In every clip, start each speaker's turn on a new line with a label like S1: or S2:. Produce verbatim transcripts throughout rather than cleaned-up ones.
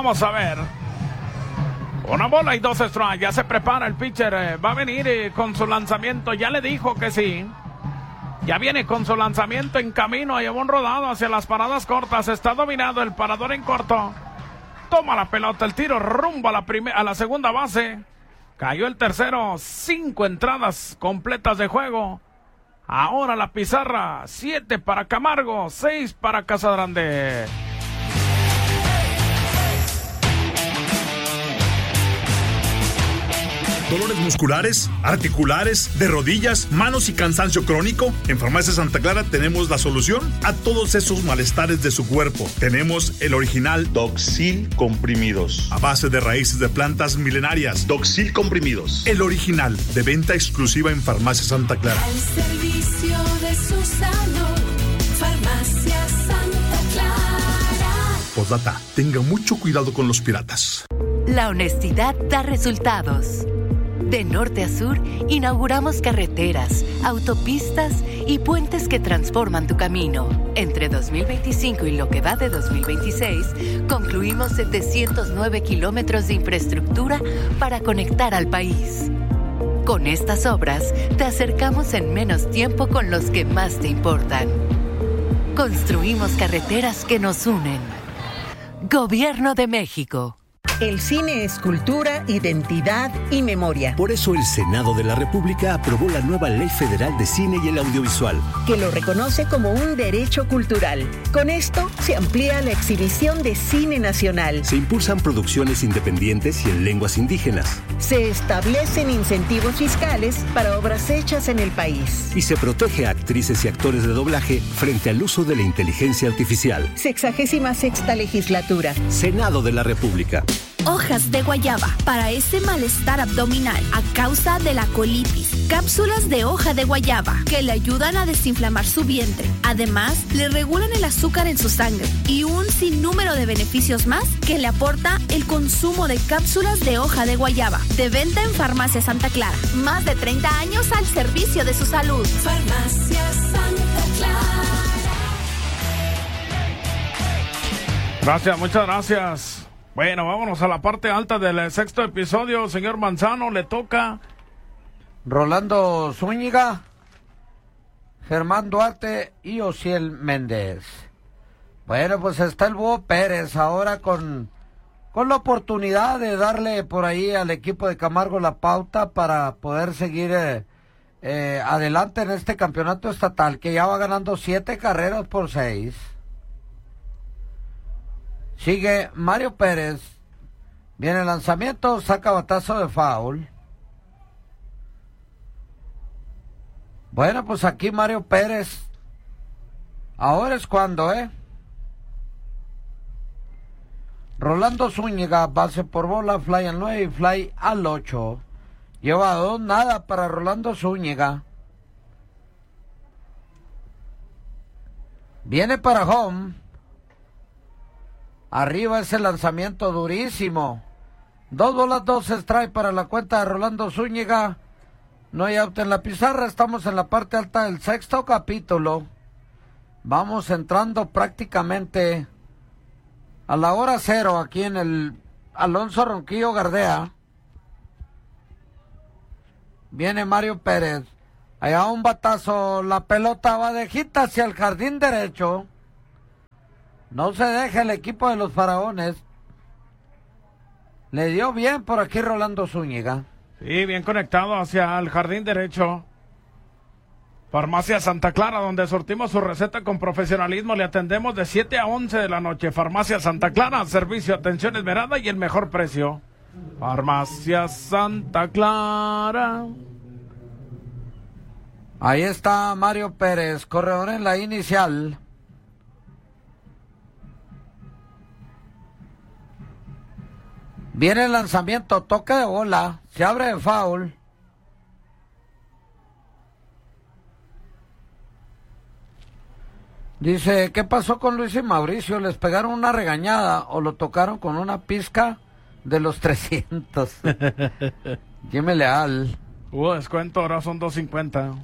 S1: Vamos a ver. Una bola y dos strikes. Ya se prepara el pitcher. Eh, va a venir eh, con su lanzamiento. Ya le dijo que sí. Ya viene con su lanzamiento en camino. Llevó un rodado hacia las paradas cortas. Está dominado el parador en corto. Toma la pelota. El tiro rumbo a la, primer, a la segunda base. Cayó el tercero. Cinco entradas completas de juego. Ahora la pizarra. Siete para Camargo. Seis para Casagrande.
S2: ¿Dolores musculares, articulares, de rodillas, manos y cansancio crónico? En Farmacia Santa Clara tenemos la solución a todos esos malestares de su cuerpo. Tenemos el original
S3: Doxil Comprimidos,
S2: a base de raíces de plantas milenarias.
S3: Doxil Comprimidos,
S2: el original, de venta exclusiva en Farmacia Santa Clara.
S4: Al servicio de su salud, Farmacia Santa Clara.
S2: Postdata, tenga mucho cuidado con los piratas.
S5: La honestidad da resultados. De norte a sur, inauguramos carreteras, autopistas y puentes que transforman tu camino. Entre dos mil veinticinco y lo que va de dos mil veintiséis, concluimos setecientos nueve kilómetros de infraestructura para conectar al país. Con estas obras, te acercamos en menos tiempo con los que más te importan. Construimos carreteras que nos unen. Gobierno de México.
S6: El cine es cultura, identidad y memoria.
S7: Por eso el Senado de la República aprobó la nueva Ley Federal de Cine y el Audiovisual,
S6: que lo reconoce como un derecho cultural. Con esto se amplía la exhibición de cine nacional.
S7: Se impulsan producciones independientes y en lenguas indígenas.
S6: Se establecen incentivos fiscales para obras hechas en el país.
S7: Y se protege a actrices y actores de doblaje frente al uso de la inteligencia artificial.
S6: Sexagésima sexta legislatura.
S7: Senado de la República.
S8: Hojas de guayaba para ese malestar abdominal a causa de la colitis. Cápsulas de hoja de guayaba que le ayudan a desinflamar su vientre. Además, le regulan el azúcar en su sangre y un sinnúmero de beneficios más que le aporta el consumo de cápsulas de hoja de guayaba. De venta en Farmacia Santa Clara. Más de treinta años al servicio de su salud.
S4: Farmacia Santa Clara.
S1: Gracias, muchas gracias. Bueno, vámonos a la parte alta del sexto episodio. Señor Manzano, le toca
S9: Rolando Zúñiga, Germán Duarte y Osiel Méndez. Bueno, pues está el Búho Pérez ahora con, con la oportunidad de darle por ahí al equipo de Camargo la pauta para poder seguir eh, eh, adelante en este campeonato estatal, que ya va ganando siete carreras por seis. Sigue Mario Pérez. Viene el lanzamiento, saca batazo de foul. Bueno, pues aquí Mario Pérez. Ahora es cuando, ¿eh? Rolando Zúñiga, base por bola, fly al nueve y fly al ocho. Lleva dos, nada para Rolando Zúñiga. Viene para home. Arriba ese lanzamiento durísimo. Dos bolas, dos strike para la cuenta de Rolando Zúñiga. No hay out en la pizarra. Estamos en la parte alta del sexto capítulo. Vamos entrando prácticamente a la hora cero aquí en el Alonso Ronquillo Gardea. Viene Mario Pérez. Allá un batazo. La pelota va de hit hacia el jardín derecho. No se deja el equipo de los Faraones. Le dio bien por aquí Rolando Zúñiga.
S1: Sí, bien conectado hacia el jardín derecho. Farmacia Santa Clara, donde sortimos su receta con profesionalismo. Le atendemos de siete a once de la noche. Farmacia Santa Clara, servicio, atención esmerada y el mejor precio. Farmacia Santa Clara.
S9: Ahí está Mario Pérez, corredor en la inicial. Viene el lanzamiento, toque de bola, se abre de foul. Dice, ¿qué pasó con Luis y Mauricio? ¿Les pegaron una regañada o lo tocaron con una pizca de los trescientos? Jimmy Leal.
S1: Hubo descuento, ahora son dos cincuenta.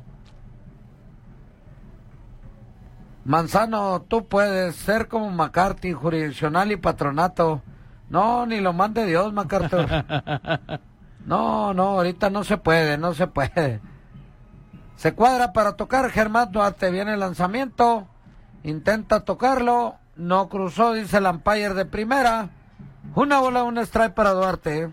S9: Manzano, tú puedes ser como McCarthy, jurisdiccional y patronato. No, ni lo mande Dios, MacArthur. No, no, ahorita no se puede, no se puede. Se cuadra para tocar Germán Duarte. Viene el lanzamiento. Intenta tocarlo. No cruzó, dice el umpire de primera. Una bola, un strike para Duarte.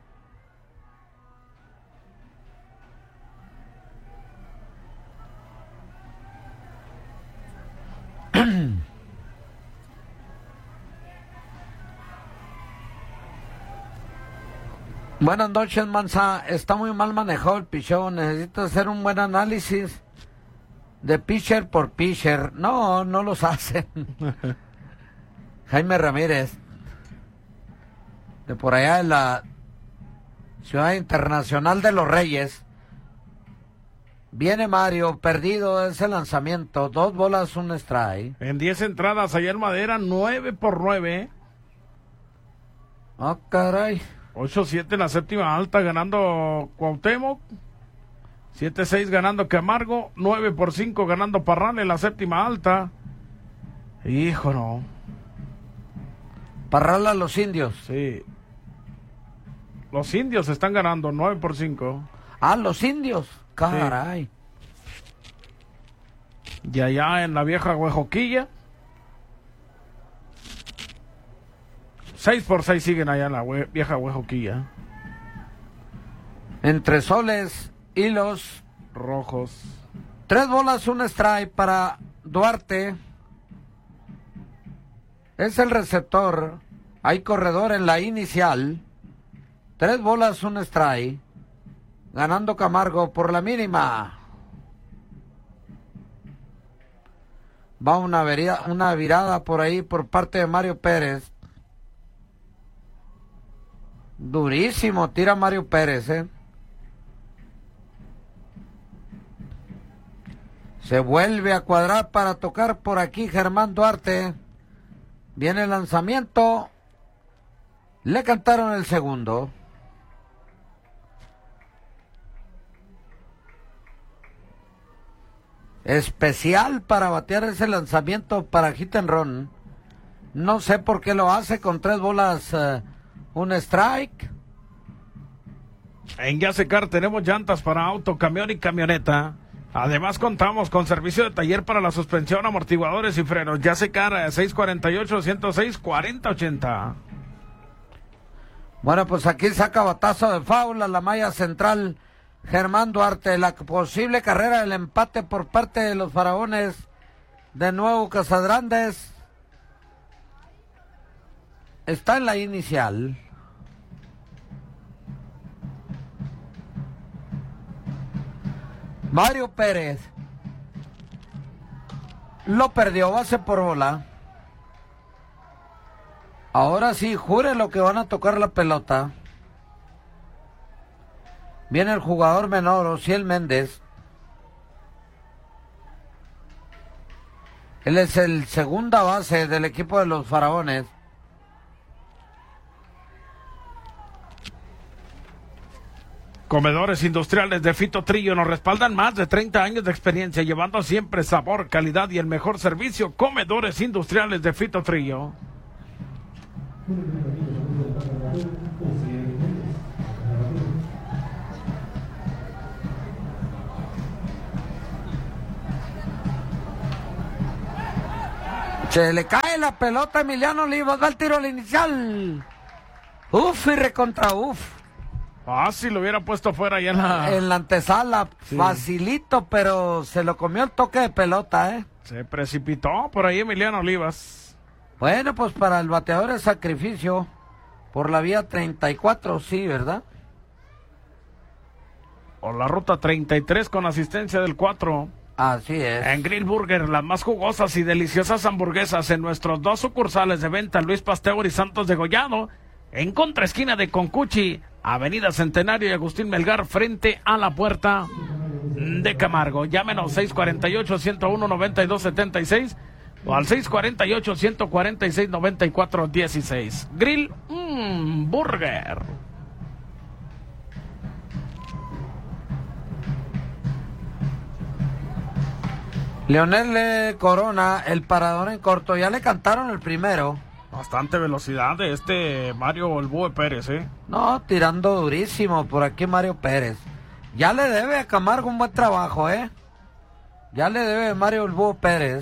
S9: Buenas noches, Mansa. Está muy mal manejado el picheo. Necesito hacer un buen análisis de pitcher por pitcher. No, no los hacen. Jaime Ramírez, de por allá de la Ciudad Internacional de los Reyes. Viene Mario, perdido ese lanzamiento. Dos bolas, un strike.
S1: En diez entradas, allá en Madera, nueve por nueve.
S9: Ah, oh, caray.
S1: ocho siete en la séptima alta, ganando Cuauhtémoc. siete seis ganando Camargo. nueve por cinco ganando Parral en la séptima alta. Hijo, no.
S9: Parral a los indios.
S1: Sí. Los indios están ganando nueve por cinco.
S9: Ah, los indios. Caray.
S1: Sí. Y allá en la vieja Huejoquilla, seis por seis siguen allá en la hue- vieja Huejoquilla.
S9: Entre soles y los
S1: rojos.
S9: Tres bolas, un strike para Duarte. Es el receptor. Hay corredor en la inicial. Tres bolas, un strike. Ganando Camargo por la mínima. Va una, verida, una virada por ahí por parte de Mario Pérez. Durísimo tira Mario Pérez, ¿eh? Se vuelve a cuadrar para tocar por aquí Germán Duarte. Viene el lanzamiento. Le cantaron el segundo. Especial para batear ese lanzamiento para hit and run. No sé por qué lo hace con tres bolas, uh, un strike.
S1: En Yasecar tenemos llantas para auto, camión y camioneta. Además contamos con servicio de taller para la suspensión, amortiguadores y frenos. Yasecar seis cuatro ocho, ciento seis, cuarenta ochenta.
S9: Bueno, pues aquí saca batazo de foul a la malla central Germán Duarte. La posible carrera del empate por parte de los Faraones de Nuevo Casadrandes está en la inicial. Mario Pérez lo perdió, base por bola. Ahora sí, jure lo que van a tocar la pelota. Viene el jugador menor, Osiel Méndez. Él es el segunda base del equipo de los Faraones.
S1: Comedores industriales de Fito Trillo nos respaldan más de treinta años de experiencia, llevando siempre sabor, calidad y el mejor servicio. Comedores industriales de Fito Trillo.
S9: Se le cae la pelota a Emiliano Olivas, va el tiro al inicial. Uf, y recontra uf.
S1: Ah, si lo hubiera puesto fuera ya en la...
S9: En la antesala, sí. Facilito, pero se lo comió el toque de pelota, ¿eh?
S1: Se precipitó por ahí Emiliano Olivas.
S9: Bueno, pues para el bateador es sacrificio por la vía treinta y cuatro, sí, ¿verdad?
S1: O la ruta treinta y tres con asistencia del cuatro.
S9: Así es.
S1: En Grill Burger, las más jugosas y deliciosas hamburguesas en nuestros dos sucursales de venta, Luis Pasteur y Santos de Gollado, en contraesquina de Concuchi, Avenida Centenario y Agustín Melgar, frente a la puerta de Camargo. Llámenos seis cuatro ocho, uno cero uno, nueve dos siete seis o al seis cuatro ocho, uno cuatro seis, nueve cuatro uno seis. Grill mmm, Burger.
S9: Leonel Corona, el parador en corto, ya le cantaron el primero.
S1: Bastante velocidad de este Mario el Búho Pérez, ¿eh?
S9: No, tirando durísimo por aquí Mario Pérez. Ya le debe a Camargo un buen trabajo, ¿eh? Ya le debe Mario el Búho Pérez.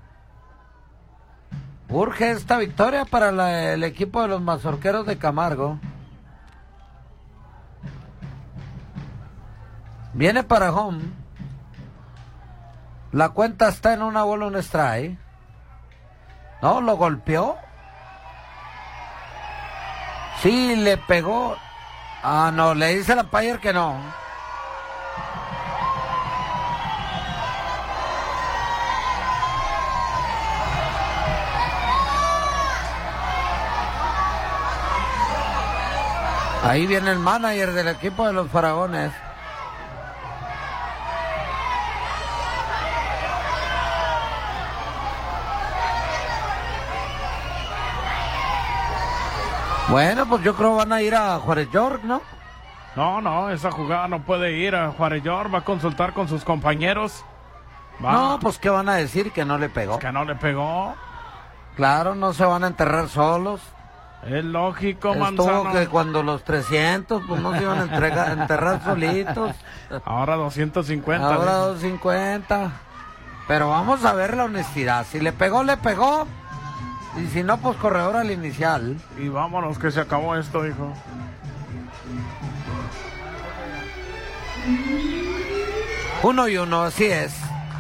S9: Urge esta victoria para la, el equipo de los mazorqueros de Camargo. Viene para home. La cuenta está en una bola, un strike. No, lo golpeó. Sí, le pegó. Ah, no, le dice el umpire que no. Ahí viene el manager del equipo de los Faraones. Bueno, pues yo creo van a ir a Juárez York, ¿no?
S1: No, no, esa jugada no puede ir a Juárez York, va a consultar con sus compañeros. Va.
S9: No, pues ¿qué van a decir? Que no le pegó.
S1: Que no le pegó.
S9: Claro, no se van a enterrar solos.
S1: Es lógico,
S9: Estuvo
S1: Manzano.
S9: que cuando los trescientos, pues no se iban a entregar, enterrar solitos.
S1: Ahora doscientos cincuenta.
S9: Ahora doscientos cincuenta. Pero vamos a ver la honestidad. Si le pegó, le pegó. Y si no, pues corredor al inicial.
S1: Y vámonos, que se acabó esto, hijo.
S9: Uno y uno, así es.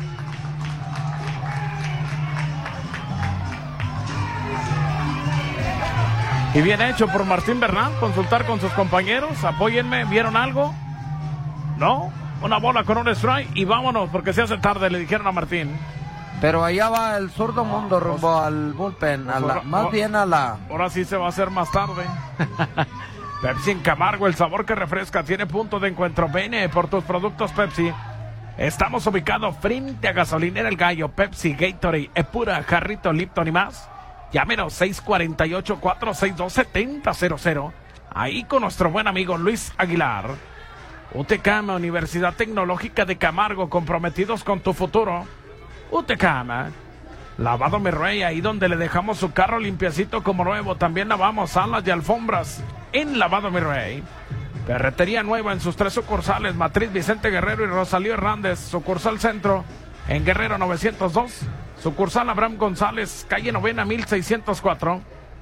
S1: Y bien hecho por Martín Bernal, consultar con sus compañeros. Apóyenme, ¿vieron algo? ¿No? Una bola con un strike y vámonos, porque se hace tarde, le dijeron a Martín.
S9: Pero allá va el zurdo mundo rumbo pues, al bullpen, pues a la,
S1: ahora,
S9: más
S1: ahora,
S9: bien a la...
S1: Ahora sí se va a hacer más tarde. Pepsi en Camargo, el sabor que refresca, tiene punto de encuentro. Ven por tus productos Pepsi. Estamos ubicados frente a Gasolinera El Gallo, Pepsi, Gatorade, Epura, Jarrito, Lipton y más. Llámenos seis cuatro ocho, cuatro seis dos, siete cero cero cero. Ahí con nuestro buen amigo Luis Aguilar. U T C A M, Universidad Tecnológica de Camargo, comprometidos con tu futuro. U T C A M, Lavado Mi Rey, ahí donde le dejamos su carro limpiecito como nuevo. También lavamos salas y alfombras en Lavado Mi Rey. Ferretería Nueva en sus tres sucursales, Matriz Vicente Guerrero y Rosalío Hernández. Sucursal Centro en Guerrero novecientos dos. Sucursal Abraham González, calle Novena mil seiscientos cuatro.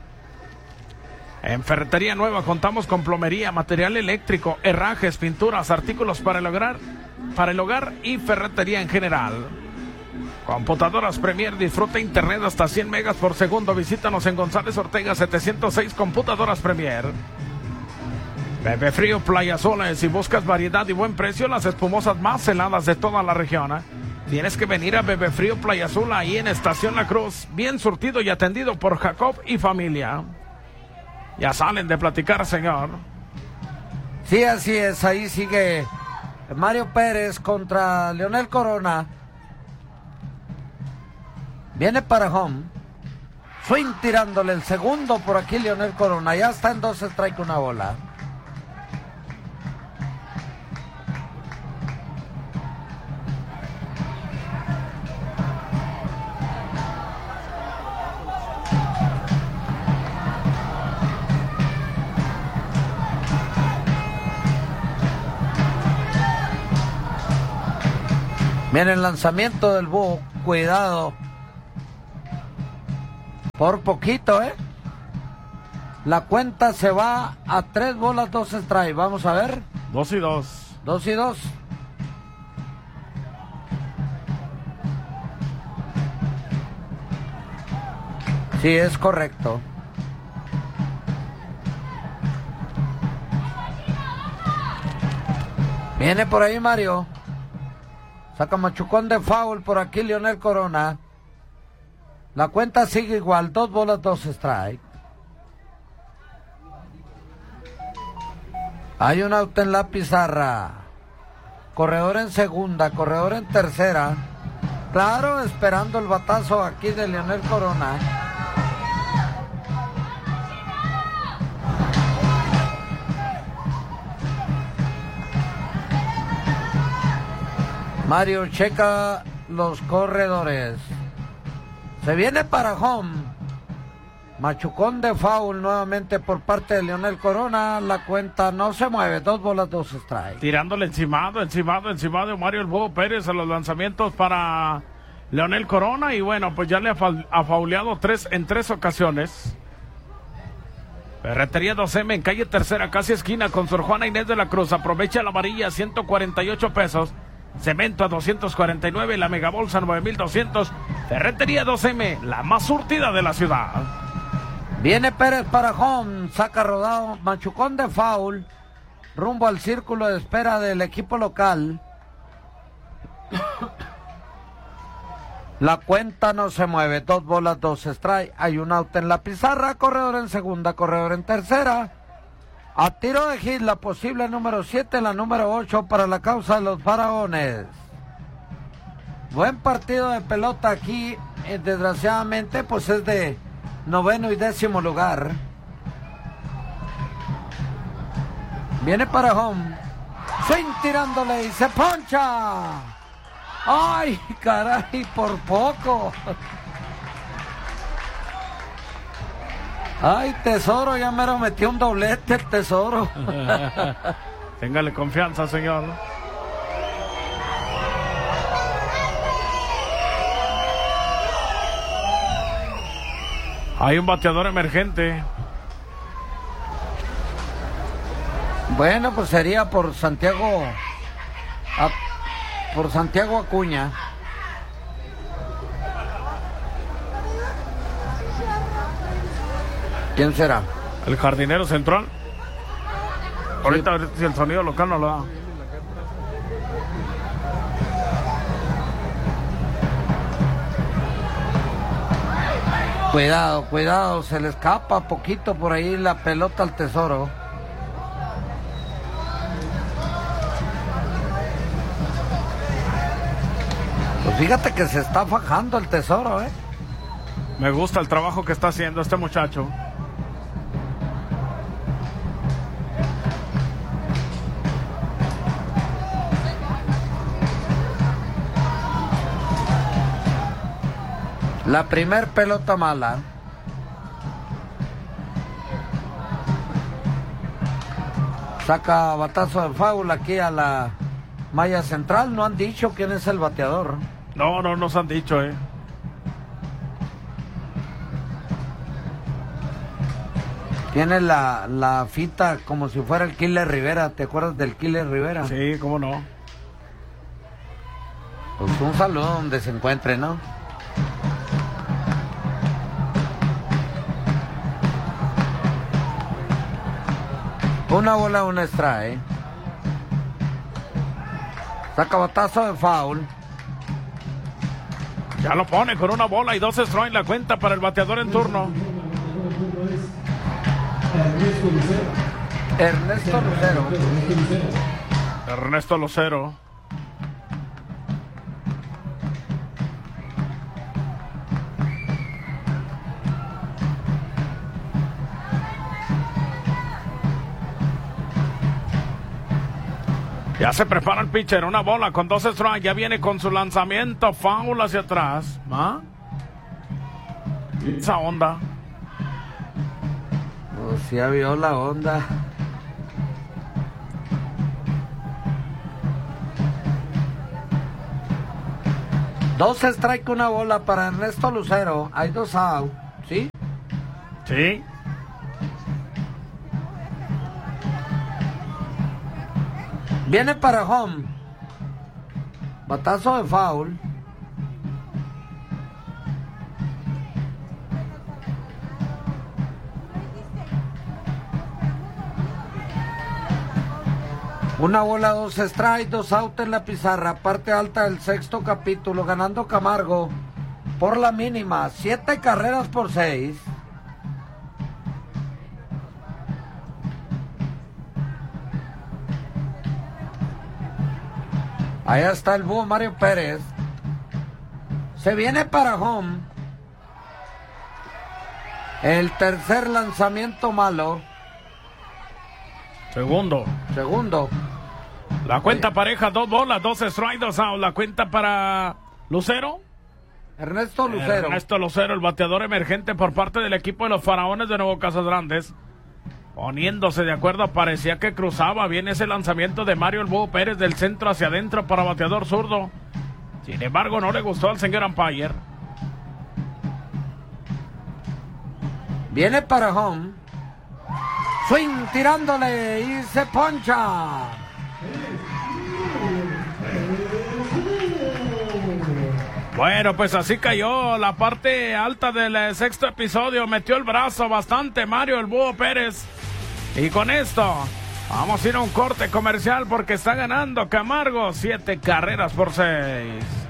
S1: En Ferretería Nueva contamos con plomería, material eléctrico, herrajes, pinturas, artículos para el hogar, para el hogar y ferretería en general. Computadoras Premier, disfruta internet hasta cien megas por segundo. Visítanos en González Ortega setecientos seis. Computadoras Premier. Bebe Frío Playa Sola. Si buscas variedad y buen precio, las espumosas más heladas de toda la región, ¿eh? Tienes que venir a Bebe Frío Playa Azul, ahí en Estación La Cruz, bien surtido y atendido por Jacob y familia. Ya salen de platicar, señor.
S9: Sí, así es, ahí sigue Mario Pérez contra Leonel Corona. Viene para home. Swing tirándole el segundo por aquí Leonel Corona. Ya está en dos strike una bola. Viene el lanzamiento del búho. Cuidado. Por poquito, ¿eh? La cuenta se va a tres bolas, dos strike. Vamos a ver.
S1: Dos y dos.
S9: Dos y dos. Sí, es correcto. Viene por ahí Mario. Saca machucón de foul por aquí Leonel Corona. La cuenta sigue igual, dos bolas, dos strike. Hay un out en la pizarra. Corredor en segunda, corredor en tercera. Claro, esperando el batazo aquí de Leonel Corona. Mario checa los corredores. Se viene para home. Machucón de foul nuevamente por parte de Leonel Corona. La cuenta no se mueve. Dos bolas, dos strikes.
S1: Tirándole encimado, encimado, encimado Mario El Búho Pérez a los lanzamientos para Leonel Corona. Y bueno, pues ya le ha, fa ha fauleado tres en tres ocasiones. Ferretería dos eme en calle Tercera, casi esquina con Sor Juana Inés de la Cruz. Aprovecha la amarilla, ciento cuarenta y ocho pesos. Cemento a doscientos cuarenta y nueve. La megabolsa nueve mil doscientos. Ferretería dos eme, la más surtida de la ciudad.
S9: Viene Pérez para home, saca rodado, machucón de foul, rumbo al círculo de espera del equipo local. La cuenta no se mueve, dos bolas, dos strike, hay un out en la pizarra, corredor en segunda, corredor en tercera. A tiro de hit, la posible número siete, la número ocho para la causa de los Faraones. Buen partido de pelota aquí, eh, desgraciadamente pues es de noveno y décimo lugar. Viene para home. Swing tirándole y se poncha. ¡Ay, caray! Por poco. ¡Ay, Tesoro! Ya mero metió un doblete el Tesoro.
S1: Téngale confianza, señor. Hay un bateador emergente.
S9: Bueno, pues sería por Santiago a, por Santiago Acuña. ¿Quién será?
S1: El jardinero central. Ahorita a ver si el sonido local no lo da.
S9: Cuidado, cuidado, se le escapa poquito por ahí la pelota al Tesoro. Pues fíjate que se está fajando el Tesoro, ¿eh?
S1: Me gusta el trabajo que está haciendo este muchacho.
S9: La primer pelota mala. Saca batazo de foul aquí a la malla central. No han dicho quién es el bateador.
S1: No, no nos han dicho, eh.
S9: Tiene la, la fita como si fuera el Killer Rivera. ¿Te acuerdas del Killer Rivera?
S1: Sí, cómo no.
S9: Pues un saludo donde se encuentre, ¿no? Una bola, una strike. Saca batazo de foul.
S1: Ya lo pone con una bola y dos strikes la cuenta para el bateador en turno.
S9: Ernesto Lucero.
S1: Ernesto Lucero. Ya se prepara el pitcher, una bola con dos strikes, ya viene con su lanzamiento, foul hacia atrás. ¿Ah? Esa onda.
S9: Oh, sí, ya vio la onda. Dos strikes, una bola para Ernesto Lucero. Hay dos out, ¿sí?
S1: Sí.
S9: Viene para home. Batazo de foul. Una bola, dos strikes, dos out en la pizarra. Parte alta del sexto capítulo. Ganando Camargo por la mínima. Siete carreras por seis. Allá está el búho Mario Pérez. Se viene para home. El tercer lanzamiento malo.
S1: Segundo.
S9: Segundo.
S1: La cuenta pareja, dos bolas, dos strikes, dos out. La cuenta para Lucero.
S9: Ernesto Lucero.
S1: Ernesto Lucero, el bateador emergente por parte del equipo de los Faraones de Nuevo Casas Grandes. Poniéndose de acuerdo, parecía que cruzaba bien ese lanzamiento de Mario El Búho Pérez del centro hacia adentro para bateador zurdo. Sin embargo, no le gustó al señor umpire.
S9: Viene para home. Swing tirándole y se poncha.
S1: Bueno, pues así cayó la parte alta del sexto episodio. Metió el brazo bastante Mario El Búho Pérez. Y con esto vamos a ir a un corte comercial porque está ganando Camargo siete carreras por seis.